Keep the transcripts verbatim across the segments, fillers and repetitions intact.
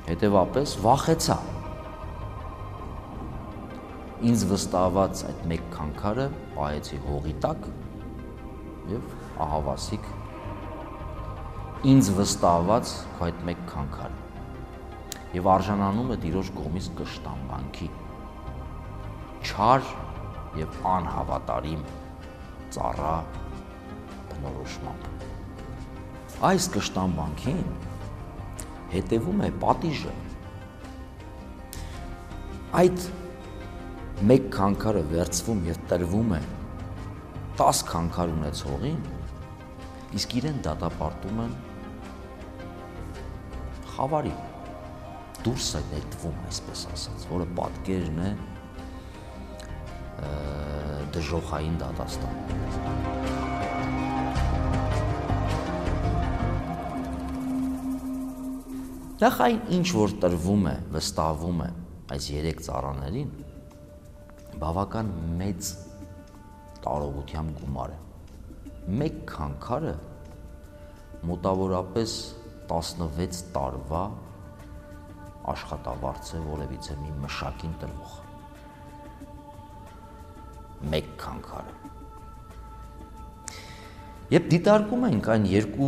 հետևապես վախեցա։ Ինձ վստահված այդ մեկ քանքարը պահեցի հողի տակ եւ ահավասիկ ինձ վստահված քո այդ մեկ քանքարը եւ արժանանում է Տիրոջ կողմից կշտամբանքի, չար եւ անհավատարիմ ծառա բնորոշմամբ։ Այս կշտամբանքին հետևում է պատիժը։ Այդ մեկ քանքարը վերցվում եւ տրվում է տաս քանքար ունեցողին, իսկ իրեն դատապարտում են խավարի, դուրս է նետվում, այսպես ասած, որը պատկերն է դժոխային դատաստան։ Նախ այն ինչ որ տրվում է, վստահվում է այս երեք ծառաներին, բավական մեծ տարողությամբ գումար է։ Մեկ քանքարը մոտավորապես տասնվեց տարվա աշխատավարձ է որևիցե մի մշակին տրվող։ Մեկ քանքարը։ Երբ դիտարկում ենք այն երկու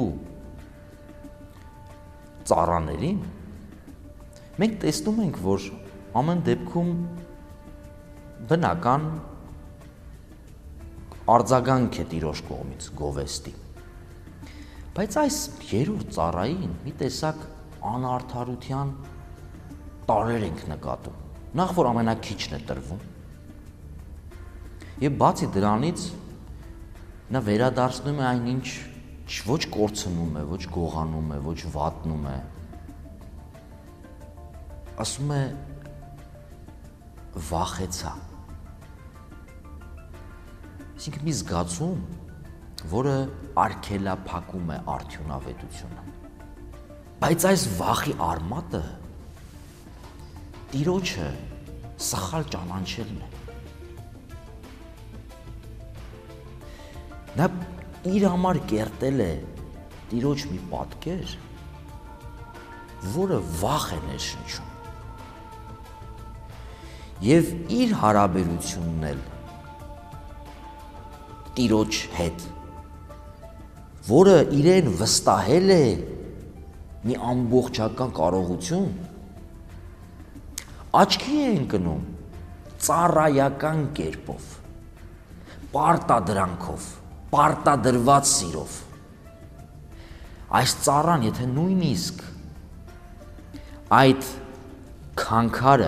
ծառաներին, մենք տեսնում ենք, որ ամեն դեպքում բնական արձագանք է Տիրոջ կողմից գովեստի։ Բայց այս երրորդ ծառային մի տեսակ անարդարության տարրեր ենք նկատում, նախ որ ամենակիչն է տրվում, եւ բացի դրանից նա վերադարձնում է այնինչ ոչ կորցնում է, ոչ գողանում է, ոչ վատնում է, ասում է վախեցա։ Այսինքն մի զգացում, որը արգելափակում է արդյունավետությունը։ Բայց այս վախի արմատը Տիրոջը սխալ ճանաչելն է։ Նա իր համար կերտել է Տիրոջ մի պատկեր, որը վախ է ներշնչում։ Եվ իր հարաբերությունն էլ Տիրոջ հետ, որը իրեն վստահել է մի ամբողջական կարողություն, աչքի է ընկնում ծառայական կերպով, պարտադրանքով, պարտադրված սիրով։ Այս ծառան, եթե նույնիսկ այդ քանքարը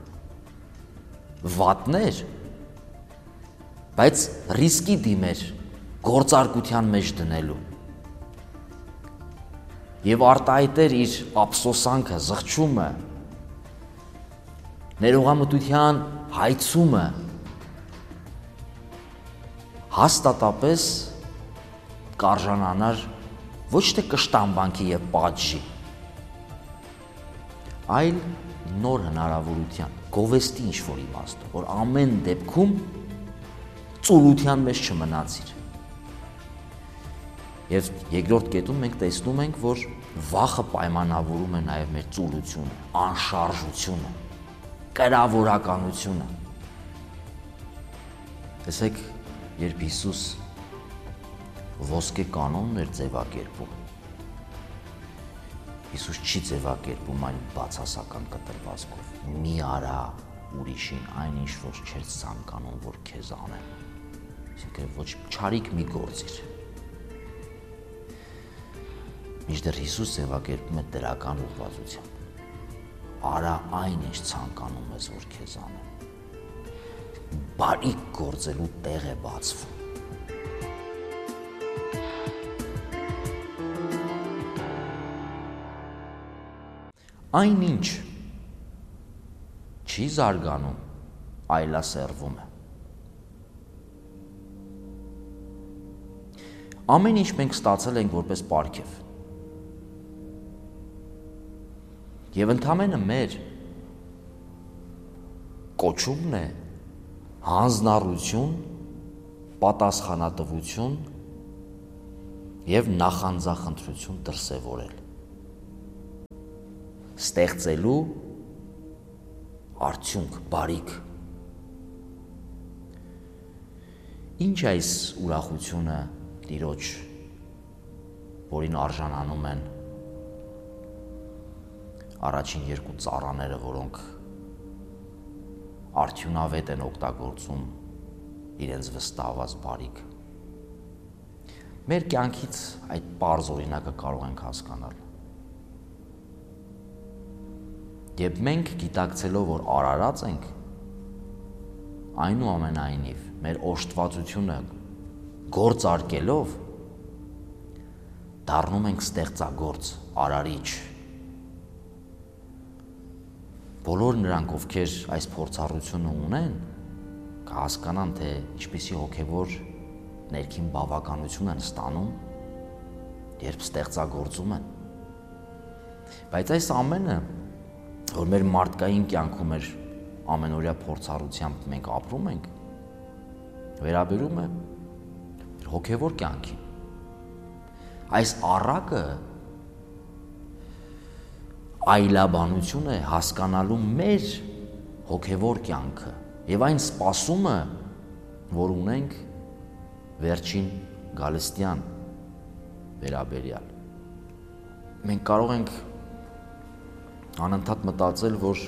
վատներ, բայց ռիսկի դիմեր գործարկության մեջ դնելու եւ արտահայտեր իր ափսոսանքը, զղջումը, ներողամտության հայցումը, հաստատապես կարժանանար ոչ թե կշտամբանքի եւ պատժի, այլ նոր հնարավորության, գովեստի ինչ-որ իմաստով, որ ամեն դեպքում ծուլության մեջ չմնացիր։ Եվ երկրորդ կետում մենք տեսնում ենք, որ վախը պայմանավորում է նաև մեր ծուլությունը, անշարժությունը, կրավորականությունը։ Տեսեք, երբ Հիսուս ոսկե կանոնն էր ձևակերպում, Հիսուս չի ձևակերպում այն բացասական կտրվածքով, մի արա ուրիշին այն ինչ որ չես ցանկանում, որ քեզ անեն, այսինքն ոչ չարիք մի գործիր։ Մինչդեռ Հիսուս ձևակերպում է դրական ուղղվածությամբ, արա այն ինչ ցանկանում ես, որ քեզ անեն, բարիք գործելու տեղ է բացվում։ Այն ինչ չի զարգանում, այլասերվում է։ Ամեն ինչ մենք ստացել ենք որպես պարգև։ Եվ ընդամենը մեր կոչումն է հանձնառություն, պատասխանատվություն և նախանձախնդրություն դրսևորել։ ստեղծելու արդյունք, բարիք։ Ինչ այս ուրախությունը Տիրոջ, որին արժանանում են առաջին երկու ծառաները, որոնք արդյունավետ են օգտագործում իրենց վստահված բարիք։ Մեր կյանքից այդ պարզ օրինակը կարող ենք հասկանալ։ Երբ մենք գիտակցելով, որ արարած ենք, այնուամենայնիվ մեր օժտվածությունը գործարկելով դառնում ենք ստեղծագործ, արարիչ։ Բոլոր նրանք, ովքեր այս փորձառությունը ունեն, կհասկանան, թե ինչպիսի հոգևոր ներքին բավականություն են ստանում, երբ ստեղծագործում են։ Բայց այս ամենը, որ մեր մարդկային կյանքում մեր ամենօրյա փորձառությամբ մենք ապրում ենք, վերաբերում է հոգևոր կյանքին։ Այս առակը այլաբանություն է հասկանալու մեր հոգևոր կյանքը եւ այն սպասումը, որ ունենք վերջին գալստյան վերաբերյալ։ Մենք կարող ենք անընդհատ մտածել, որ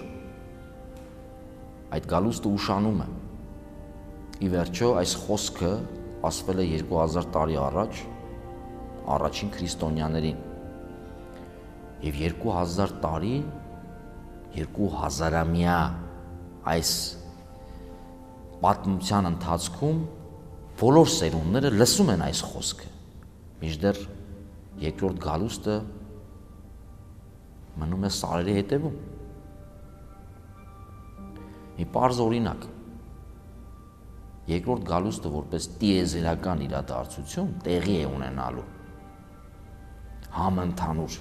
այդ գալուստը ուշանում է։ Ի վերջո այս խոսքը ասվել է երկու հազար տարի առաջ առաջին քրիստոնյաներին եւ երկու հազար տարի, երկու հազարամյա այս պատմության ընթացքում բոլոր սերունդները լսում են այս խոսքը, մինչդեռ երկրորդ գալուստը մնում է սարերի հետևում։ Մի պարզ օրինակ, երկրորդ գալուստը որպես տիեզերական իրադարձություն տեղի է ունենալու, համընդհանուր,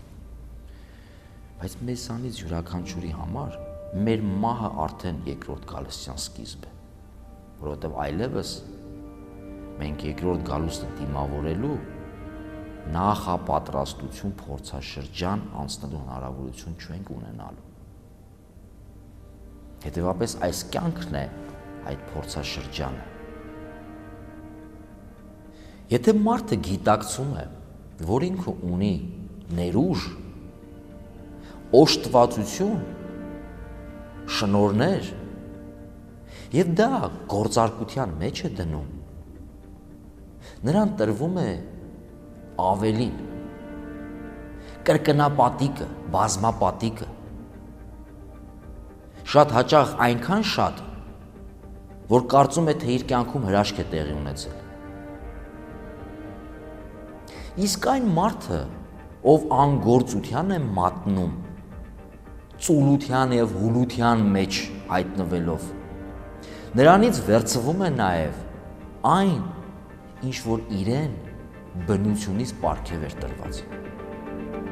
բայց մեզանից յուրաքանչյուրի համար մեր մահը արդեն երկրորդ գալստյան սկիզբ է, որովհետև այլևս մենք երկրորդ գալուստը դիմավորելու նախապատրաստություն փորձաշրջան անցնելու հնարավորություն չենք ունենալու։ Հետևաբար այս կյանքն է այդ փորձաշրջանը։ Եթե մարդը գիտակցում է, որ ինքը ունի ներուժ, օժտվածություն, շնորհներ, եւ դա գործարկության մեջ է դնում, նրան տրվում է ավելին, կրկնապատիկը, բազմապատիկը, շատ հաճախ այնքան շատ, որ կարծում է, թե իր կյանքում հրաշք է տեղի ունեցել։ Իսկ այն մարդը, ով անգործության է մատնում, ծուլության եւ հուլության մեջ հայտնվելով, նրանից վերցվում է նաեւ այն, ինչ որ իրեն բնությունից պարգև էր տրված։